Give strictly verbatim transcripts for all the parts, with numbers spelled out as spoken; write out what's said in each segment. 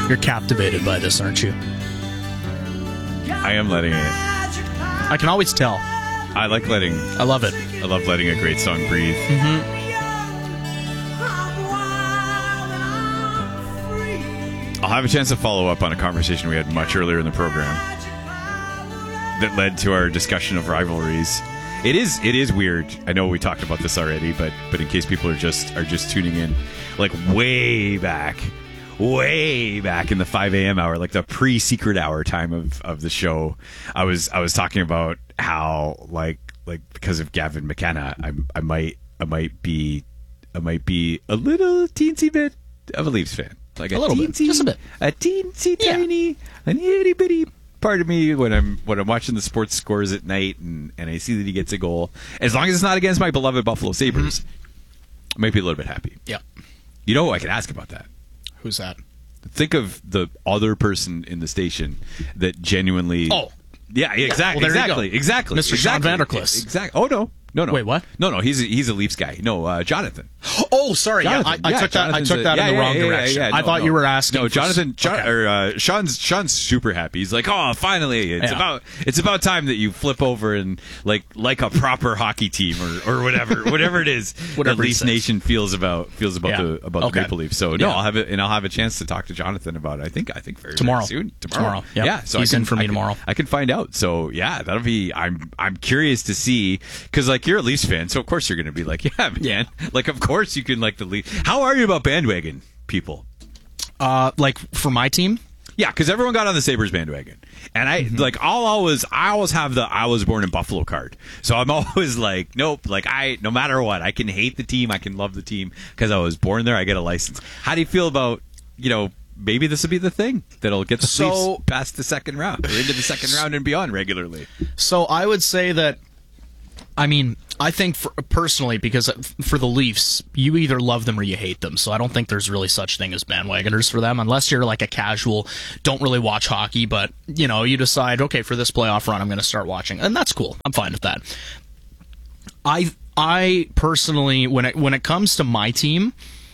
You're captivated by this, aren't you? I am letting it. I can always tell. I like letting. I love it. I love letting a great song breathe. Mm-hmm. I'll have a chance to follow up on a conversation we had much earlier in the program that led to our discussion of rivalries. It is it is weird. I know we talked about this already, but but in case people are just are just tuning in, like way back, way back in the five a.m. hour, like the pre-secret hour time of, of the show, I was I was talking about how like like because of Gavin McKenna, I I might I might be I might be a little teensy bit of a Leafs fan. Like a, a little teensy, bit, just a bit, a teensy yeah. tiny, an itty bitty part of me when I'm when I'm watching the sports scores at night and, and I see that he gets a goal. As long as it's not against my beloved Buffalo Sabres, mm-hmm. I might be a little bit happy. Yeah. You know, I can ask about that. Who's that? Think of the other person in the station that genuinely. Oh, yeah, exactly, well, exactly, exactly, Mister exactly. Sean Vanderklis. Exactly. Oh no. No, no. Wait, what? No, no. He's a, he's a Leafs guy. No, uh, Jonathan. Oh, sorry. Jonathan. Yeah, I, I yeah, took that. I took that yeah, in the yeah, wrong yeah, direction. Yeah, yeah, I no, thought no. you were asking. No, for Jonathan. s- John, okay. or uh, Sean's Sean's super happy. He's like, oh, finally, it's Yeah. about it's about time that you flip over and like like a proper hockey team or, or whatever whatever it is Whatever that he Leafs says. Nation feels about feels about Yeah. the about Okay. the Maple Leafs. So no, Yeah. I'll have it and I'll have a chance to talk to Jonathan about it. I think I think very, Tomorrow. very soon. Tomorrow. Tomorrow. Yep. Yeah. So He's I can, in for me I can- tomorrow. I can find out. So yeah, that'll be. I'm I'm curious to see because like you're a Leafs fan, so of course you're going to be like, yeah, man. Like of course you can like the Leafs. How are you about bandwagon people? Uh, like for my team. Yeah, because everyone got on the Sabres bandwagon, and I mm-hmm. like I'll always I always have the I was born in Buffalo card. So I'm always like, nope. Like I no matter what, I can hate the team, I can love the team because I was born there. I get a license. How do you feel about you know? Maybe this will be the thing that'll get the So- Leafs past the second round or into the second round and beyond regularly. So I would say that, I mean, I think for, personally, because for the Leafs, you either love them or you hate them. So I don't think there's really such thing as bandwagoners for them, unless you're like a casual, don't really watch hockey, but, you know, you decide, okay, for this playoff run, I'm going to start watching. And that's cool. I'm fine with that. I I personally, when it when it comes to my team,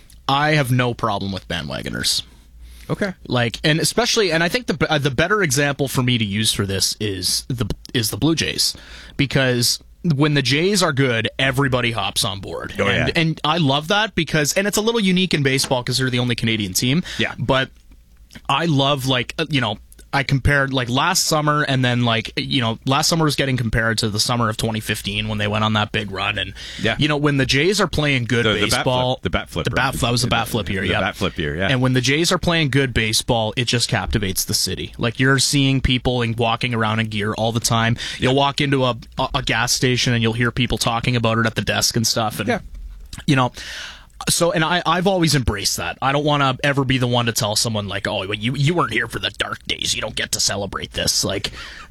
I have no problem with bandwagoners. Okay. Like, and especially, and I think the uh, the better example for me to use for this is the is the Blue Jays, because when the Jays are good, everybody hops on board, Oh, and yeah. and I love that because, and it's a little unique in baseball because they're the only Canadian team. Yeah. But I love like uh, you know. I compared like last summer and then like, you know, last summer was getting compared to the summer of twenty fifteen when they went on that big run. And, Yeah. you know, when the Jays are playing good The- the bat baseball, flip- the bat flip the bat, run. that was the bat flip year. The Yeah. bat flip year, yeah. And when the Jays are playing good baseball, it just captivates the city. Like you're seeing people and walking around in gear all the time. You'll walk into a, a, a gas station and you'll hear people talking about it at the desk and stuff. And, Yeah. you know, so, and I, I've always embraced that. I don't want to ever be the one to tell someone like, oh, well, you, you weren't here for the dark days. You don't get to celebrate this. Like,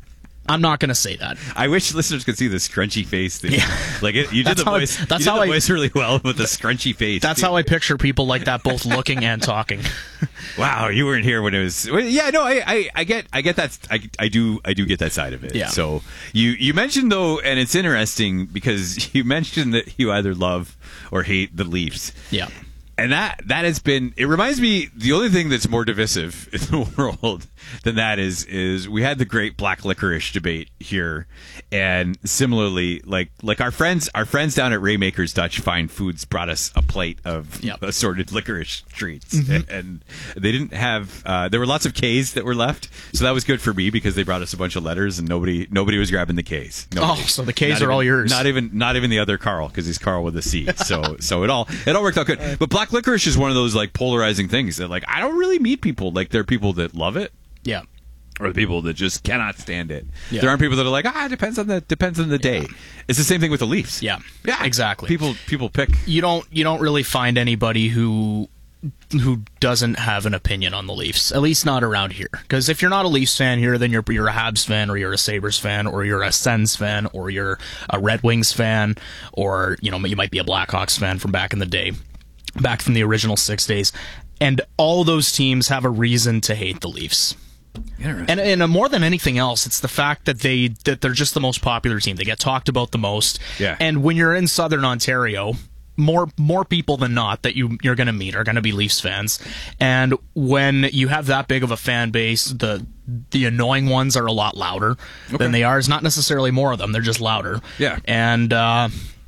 I'm not going to say that. I wish listeners could see the scrunchy face. That Yeah. Like it, you did That's the how I- voice. that's you did how the I- voice really well with the scrunchy face. That's too. how I picture people like that, both looking and talking. Wow, you weren't here when it was. Well, yeah, no, I, I, I get, I get that. I, I do, I do get that side of it. Yeah. So you, you mentioned though, and it's interesting because you mentioned that you either love or hate the Leafs. Yeah. And that that has been. It reminds me. The only thing that's more divisive in the world than that is is we had the great black licorice debate here, and similarly, like like our friends our friends down at Raymaker's Dutch Fine Foods brought us a plate of Yep. assorted licorice treats, Mm-hmm. and they didn't have. Uh, there were lots of K's that were left, so that was good for me because they brought us a bunch of letters, and nobody nobody was grabbing the K's. Nobody. Oh, so the K's Not are even- all yours. Not even not even the other Carl because he's Carl with a C. So so it all it all worked out good. But black licorice is one of those like polarizing things that like I don't really meet people like there are people that love it Yeah. or the people that just cannot stand it. Yeah. There aren't people that are like ah it depends on the depends on the day. It's the same thing with the Leafs. Yeah. Yeah, Exactly. People people pick. You don't you don't really find anybody who who doesn't have an opinion on the Leafs, at least not around here. Because if you're not a Leafs fan here, then you're you're a Habs fan, or you're a Sabres fan, or you're a Sens fan, or you're a Red Wings fan, or you know you might be a Blackhawks fan from back in the day, back from the original six days. And all those teams have a reason to hate the Leafs. And, and uh, more than anything else, it's the fact that they that they're just the most popular team. They get talked about the most. Yeah. And when you're in Southern Ontario, more more people than not that you you're going to meet are going to be Leafs fans, and when you have that big of a fan base, the the annoying ones are a lot louder okay. than they are. It's not necessarily more of them; they're just louder. Yeah, and uh,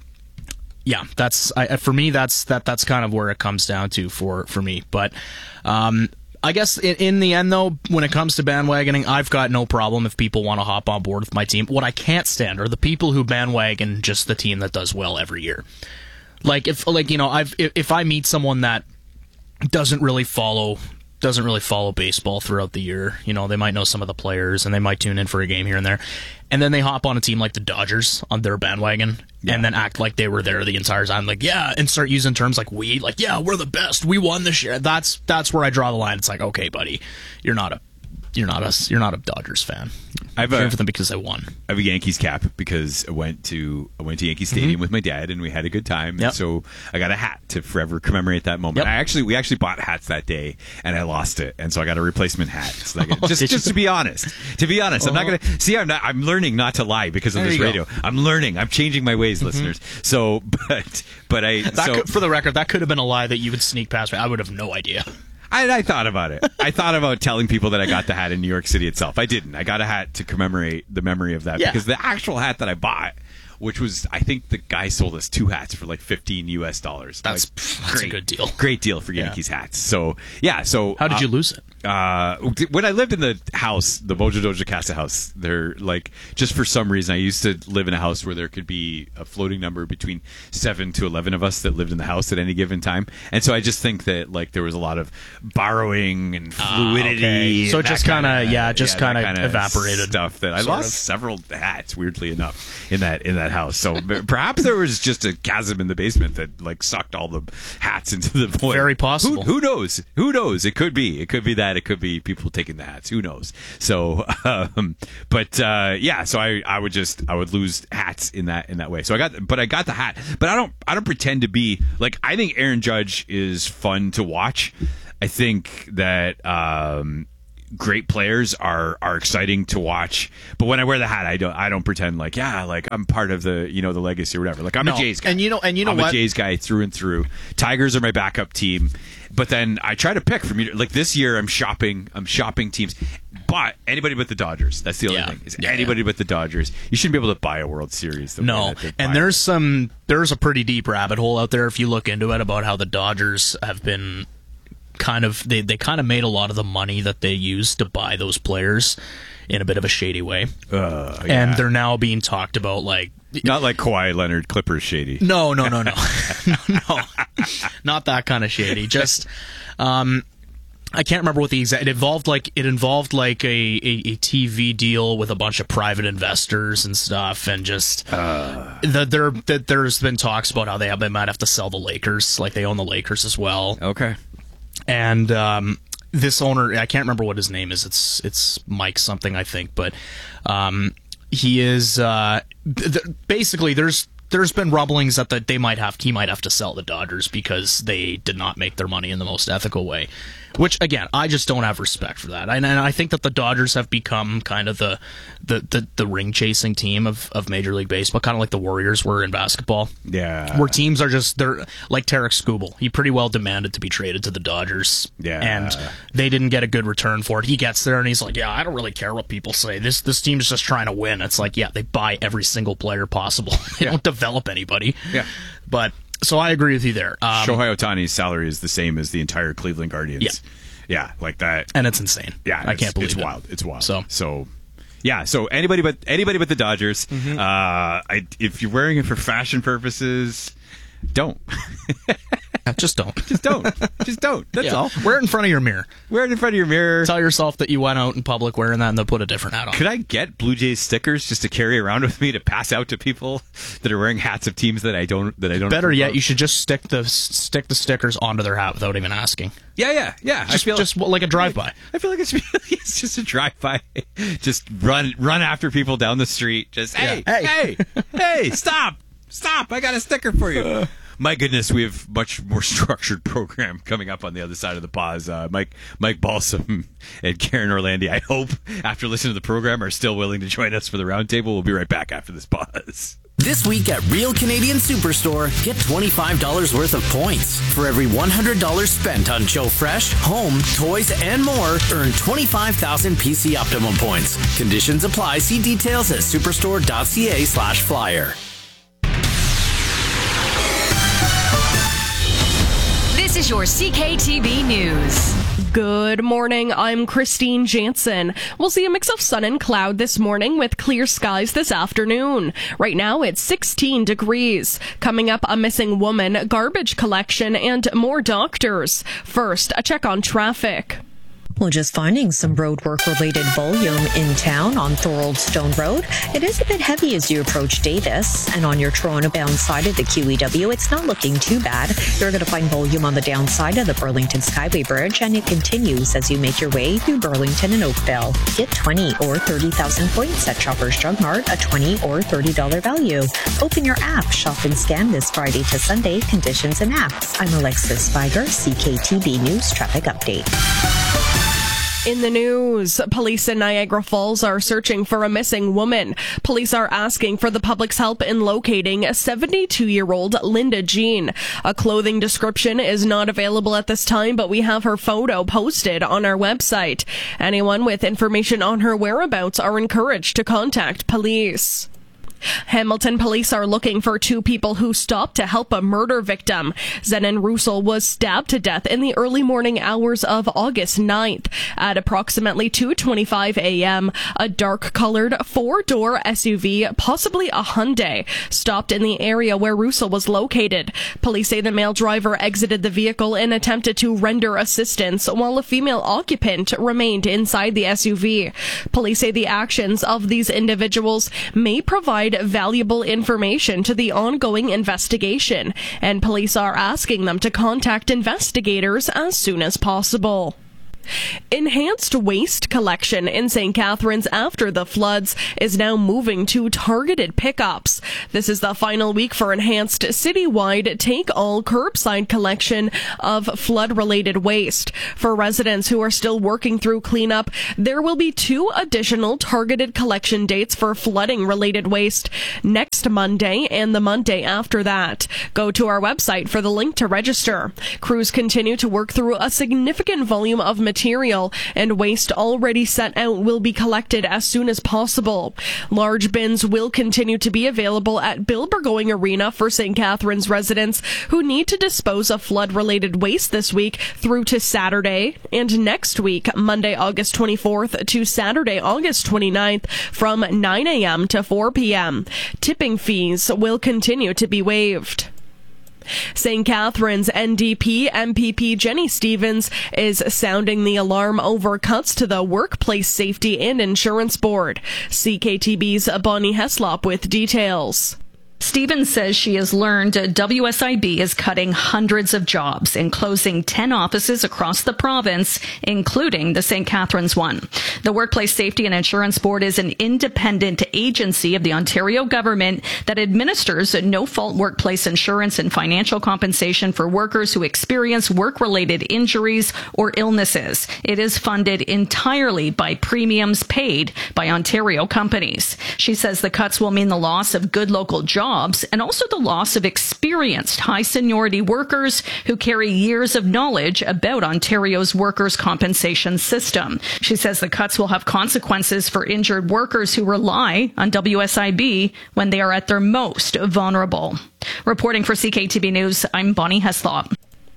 yeah, that's I, for me. That's that that's kind of where it comes down to for for me. But um, I guess in, in the end, though, when it comes to bandwagoning, I've got no problem if people want to hop on board with my team. What I can't stand are the people who bandwagon just the team that does well every year. Like if, like you know, I've if, if I meet someone that doesn't really follow doesn't really follow baseball throughout the year, you know, they might know some of the players and they might tune in for a game here and there, and then they hop on a team like the Dodgers on their bandwagon yeah. and then act like they were there the entire time, like yeah, and start using terms like we, like yeah, we're the best, we won this year. That's that's where I draw the line. It's like, okay, buddy, you're not a you're not a you're not a Dodgers fan. I've cheering a, for them because they won. I have a Yankees cap because I went to I went to Yankee Stadium mm-hmm. with my dad and we had a good time. Yep. And so I got a hat to forever commemorate that moment. Yep. I actually we actually bought hats that day and I lost it, and so I got a replacement hat. So I got, just just to be honest, to be honest, uh-huh. I'm not gonna see. I'm not. I'm learning not to lie because of there this radio. Go. I'm learning. I'm changing my ways, mm-hmm. listeners. So, but but I that so, could, for the record, that could have been a lie that you would sneak past me. I would have no idea. I, I thought about it. I thought about telling people that I got the hat in New York City itself. I didn't. I got a hat to commemorate the memory of that yeah. because the actual hat that I bought, which was, I think the guy sold us two hats for like fifteen U S dollars. That's, like, that's great, a good deal. Great deal for Yankees yeah. hats. So, yeah. So how did uh, you lose it? Uh, when I lived in the house, the Mojo Dojo Casa house, there, like, just for some reason, I used to live in a house where there could be a floating number between seven to eleven of us that lived in the house at any given time. And so I just think that, like, there was a lot of borrowing and fluidity. Uh, okay. So it just kind of, yeah, just yeah, kind of evaporated. Stuff that I lost of. several hats, weirdly enough, in that, in that house. So perhaps there was just a chasm in the basement that, like, sucked all the hats into the void. Very possible. Who, who knows? Who knows? It could be. It could be that. It could be people taking the hats. Who knows? So, um, but uh, yeah. So I, I would just I would lose hats in that in that way. So I got, but I got the hat. But I don't I don't pretend to be like. I think Aaron Judge is fun to watch. I think that. Um, Great players are are exciting to watch, but when I wear the hat, I don't I don't pretend like yeah like I'm part of the you know the legacy or whatever. Like I'm no. a Jays guy, and you know and you know I'm what? a Jays guy through and through. Tigers are my backup team, but then I try to pick from like this year. I'm shopping I'm shopping teams, but anybody but the Dodgers. That's the only yeah. thing is yeah, anybody yeah. but the Dodgers. You shouldn't be able to buy a World Series. The no, and there's some there's a pretty deep rabbit hole out there if you look into it about how the Dodgers have been. Kind of, they, they kind of made a lot of the money that they used to buy those players in a bit of a shady way, uh, yeah. and they're now being talked about like not like Kawhi Leonard, Clippers shady. No, no, no, no, no, not that kind of shady. Just, um, I can't remember what the exact. It involved like it involved like a, a, a T V deal with a bunch of private investors and stuff, and just uh. the, there that there's been talks about how they have, they might have to sell the Lakers, like they own the Lakers as well. Okay. And um, this owner, I can't remember what his name is. It's it's Mike something, I think. But um, he is uh, th- basically there's there's been rumblings that the, they might have he might have to sell the Dodgers because they did not make their money in the most ethical way. Which again, I just don't have respect for that, and, and I think that the Dodgers have become kind of the the, the, the ring chasing team of, of Major League Baseball, kind of like the Warriors were in basketball. Yeah, where teams are just they're like Tarek Skubal. He pretty well demanded to be traded to the Dodgers. Yeah, and they didn't get a good return for it. He gets there and he's like, "Yeah, I don't really care what people say. This this team's just trying to win." It's like, yeah, they buy every single player possible. They yeah. don't develop anybody. Yeah, but. So I agree with you there. Um, Shohei Ohtani's salary is the same as the entire Cleveland Guardians. Yeah, yeah, like that, and it's insane. Yeah, I can't believe it's it. wild. It's wild. So, so yeah. So anybody but anybody but the Dodgers. Mm-hmm. Uh, I, if you're wearing it for fashion purposes, don't. Just don't. Just don't. Just don't. That's yeah. all. Wear it in front of your mirror. Wear it in front of your mirror. Tell yourself that you went out in public wearing that and they'll put a different hat on. Could I get Blue Jays stickers just to carry around with me to pass out to people that are wearing hats of teams that I don't that I don't Better yet, you should just stick the stick the stickers onto their hat without even asking. Yeah, yeah, yeah. Just, I feel just like a drive-by. I feel like it's, it's just a drive-by. Just run run after people down the street. Just, hey, yeah. hey, hey, hey, stop, stop. I got a sticker for you. Uh, My goodness, we have much more structured program coming up on the other side of the pause. Uh, Mike Mike Balsam and Karen Orlandi, I hope, after listening to the program, are still willing to join us for the roundtable. We'll be right back after this pause. This week at Real Canadian Superstore, get twenty-five dollars worth of points. For every one hundred dollars spent on Joe Fresh, home, toys, and more, earn twenty-five thousand P C Optimum points. Conditions apply. See details at superstore.ca slash flyer. This is your C K T B News. Good morning, I'm Christine Jansen. We'll see a mix of sun and cloud this morning with clear skies this afternoon. Right now it's sixteen degrees. Coming up, a missing woman, garbage collection, and more doctors. First, a check on traffic. Well, just finding some roadwork-related volume in town on Thorold Stone Road. It is a bit heavy as you approach Davis, and on your Toronto-bound side of the Q E W, it's not looking too bad. You're going to find volume on the downside of the Burlington Skyway Bridge, and it continues as you make your way through Burlington and Oakville. Get twenty or thirty thousand points at Shoppers Drug Mart, a twenty or thirty dollars value. Open your app, shop and scan this Friday to Sunday. Conditions and apps. I'm Alexis Spiger, C K T B News Traffic Update. In the news, police in Niagara Falls are searching for a missing woman. Police are asking for the public's help in locating seventy-two-year-old Linda Jean. A clothing description is not available at this time, but we have her photo posted on our website. Anyone with information on her whereabouts are encouraged to contact police. Hamilton police are looking for two people who stopped to help a murder victim. Zenon Russell was stabbed to death in the early morning hours of August ninth. At approximately two twenty-five a.m., a dark-colored four-door S U V, possibly a Hyundai, stopped in the area where Russell was located. Police say the male driver exited the vehicle and attempted to render assistance, while a female occupant remained inside the S U V. Police say the actions of these individuals may provide valuable information to the ongoing investigation, and police are asking them to contact investigators as soon as possible. Enhanced waste collection in Saint Catharines after the floods is now moving to targeted pickups. This is the final week for enhanced citywide take-all curbside collection of flood-related waste. For residents who are still working through cleanup, there will be two additional targeted collection dates for flooding-related waste next Monday and the Monday after that. Go to our website for the link to register. Crews continue to work through a significant volume of material Material and waste already set out will be collected as soon as possible. Large bins will continue to be available at Bill Burgoyne Arena for Saint Catharines residents who need to dispose of flood-related waste this week through to Saturday, and next week, Monday, August twenty-fourth to Saturday, August twenty-ninth, from nine a.m. to four p.m. Tipping fees will continue to be waived. Saint Catharines N D P M P P Jenny Stevens is sounding the alarm over cuts to the Workplace Safety and Insurance Board. C K T B's Bonnie Heslop with details. Stevens says she has learned W S I B is cutting hundreds of jobs and closing ten offices across the province, including the Saint Catharines one. The Workplace Safety and Insurance Board is an independent agency of the Ontario government that administers no-fault workplace insurance and financial compensation for workers who experience work-related injuries or illnesses. It is funded entirely by premiums paid by Ontario companies. She says the cuts will mean the loss of good local jobs and also the loss of experienced high seniority workers who carry years of knowledge about Ontario's workers' compensation system. She says the cuts will have consequences for injured workers who rely on W S I B when they are at their most vulnerable. Reporting for C K T B News, I'm Bonnie Heslop.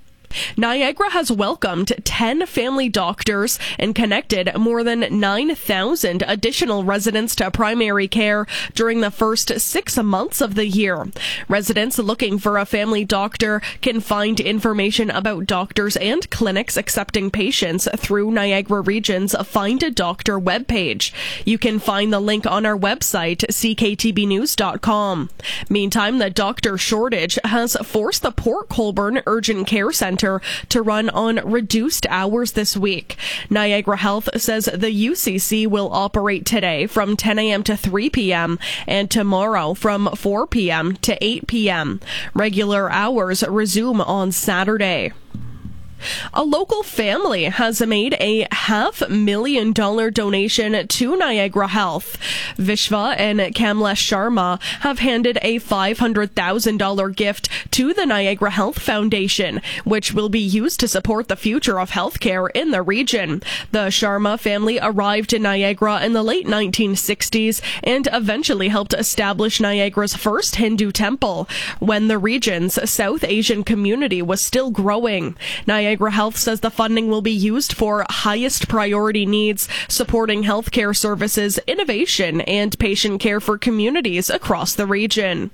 Niagara has welcomed ten family doctors and connected more than nine thousand additional residents to primary care during the first six months of the year. Residents looking for a family doctor can find information about doctors and clinics accepting patients through Niagara Region's Find a Doctor webpage. You can find the link on our website, c k t b news dot com. Meantime, the doctor shortage has forced the Port Colborne Urgent Care Centre to run on reduced hours this week. Niagara Health says the U C C will operate today from ten a.m. to three p.m. and tomorrow from four p.m. to eight p.m. Regular hours resume on Saturday. A local family has made a half million dollar donation to Niagara Health. Vishva and Kamlesh Sharma have handed a five hundred thousand dollars gift to the Niagara Health Foundation, which will be used to support the future of healthcare in the region. The Sharma family arrived in Niagara in the late nineteen sixties and eventually helped establish Niagara's first Hindu temple when the region's South Asian community was still growing. Niagara Health says the funding will be used for highest priority needs, supporting healthcare services, innovation, and patient care for communities across the region.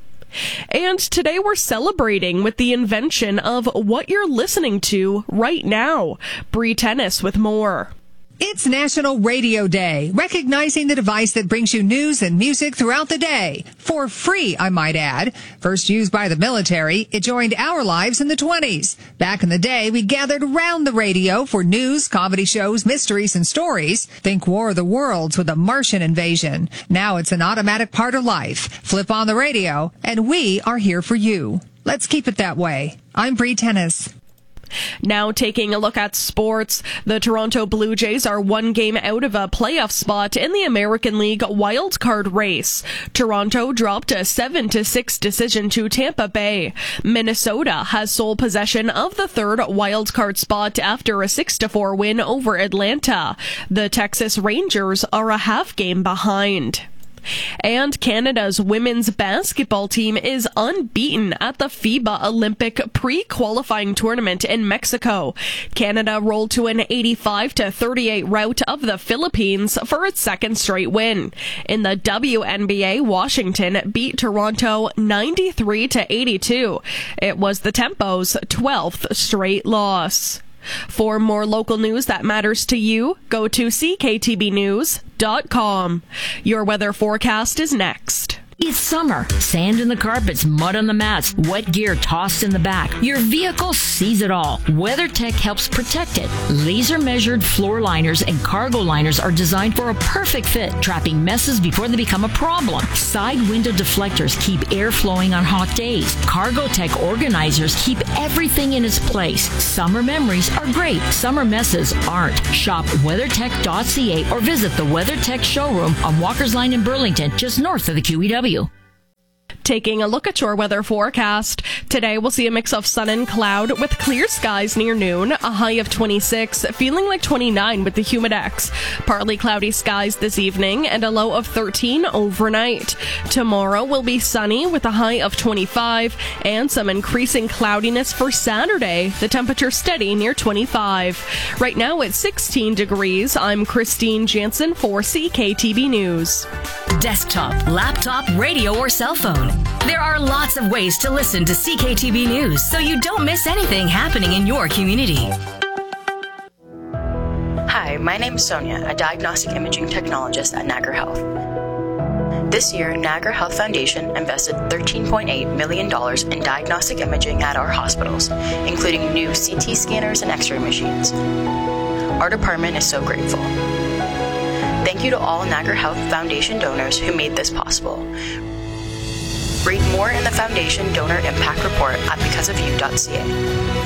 And today we're celebrating with the invention of what you're listening to right now. Bree Tennis with more. It's National Radio Day, recognizing the device that brings you news and music throughout the day. For free, I might add. First used by the military, it joined our lives in the twenties. Back in the day, we gathered around the radio for news, comedy shows, mysteries, and stories. Think War of the Worlds with a Martian invasion. Now it's an automatic part of life. Flip on the radio, and we are here for you. Let's keep it that way. I'm Bree Tennis. Now taking a look at sports, the Toronto Blue Jays are one game out of a playoff spot in the American League wildcard race. Toronto dropped a seven to six decision to Tampa Bay. Minnesota has sole possession of the third wildcard spot after a six to four win over Atlanta. The Texas Rangers are a half game behind. And Canada's women's basketball team is unbeaten at the FIBA Olympic pre-qualifying tournament in Mexico. Canada rolled to an eighty-five to thirty-eight rout of the Philippines for its second straight win. In the W N B A, Washington beat Toronto ninety-three to eighty-two. It was the Tempo's twelfth straight loss. For more local news that matters to you, go to c k t b news dot com. Your weather forecast is next. It's summer. Sand in the carpets, mud on the mats, wet gear tossed in the back. Your vehicle sees it all. WeatherTech helps protect it. Laser-measured floor liners and cargo liners are designed for a perfect fit, trapping messes before they become a problem. Side window deflectors keep air flowing on hot days. CargoTech organizers keep everything in its place. Summer memories are great. Summer messes aren't. Shop weathertech dot c a or visit the WeatherTech showroom on Walker's Line in Burlington, just north of the Q E W. Taking a look at your weather forecast. Today we'll see a mix of sun and cloud with clear skies near noon, a high of twenty-six, feeling like twenty-nine with the humidex. Partly cloudy skies this evening and a low of thirteen overnight. Tomorrow will be sunny with a high of twenty-five and some increasing cloudiness for Saturday. The temperature steady near twenty-five. Right now it's sixteen degrees. I'm Christine Jansen for C K T B News. Desktop, laptop, radio, or cell phone. There are lots of ways to listen to C K T B News so you don't miss anything happening in your community. Hi, my name is Sonia, a diagnostic imaging technologist at Niagara Health. This year, Niagara Health Foundation invested thirteen point eight million dollars in diagnostic imaging at our hospitals, including new C T scanners and X-ray machines. Our department is so grateful. Thank you to all Niagara Health Foundation donors who made this possible. Read more in the Foundation Donor Impact Report at because of you dot c a.